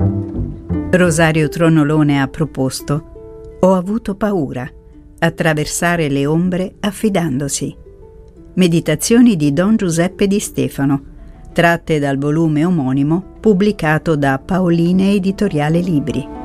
Rosario Tronolone ha proposto Ho avuto paura, attraversare le ombre affidandosi. Meditazioni di Don Giuseppe Di Stefano, tratte dal volume omonimo pubblicato da Paoline Editoriale Libri.